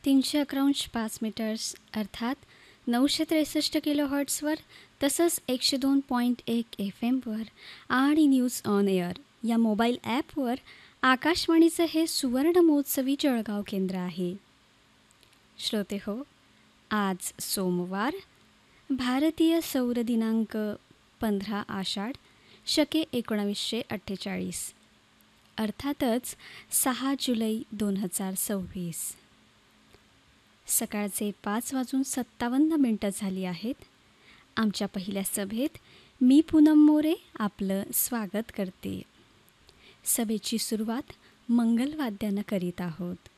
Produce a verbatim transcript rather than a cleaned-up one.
तीनशे अकरा अंश पाच मीटर्स अर्थात नऊशे त्रेसष्ट किलो हर्ट्सवर, तसंच एकशे दोन पॉईंट एक एफ एमवर आणि न्यूज ऑन एअर या मोबाईल ॲपवर आकाशवाणीचं हे सुवर्ण महोत्सवी जळगाव केंद्र आहे. श्रोते हो, आज सोमवार, भारतीय सौर दिनांक पंधरा आषाढ शके एकोणावीसशे अठ्ठेचाळीस, अर्थातच सहा जुलै दोन हजार सव्वीस. सकाळचे पाच वाजून सत्तावन्न मिनटं झाली आहेत. आमच्या पहिल्या सभेत मी पूनम मोरे आपलं स्वागत करते. सभेची सुरुवात मंगलवाद्यानं करीत आहोत.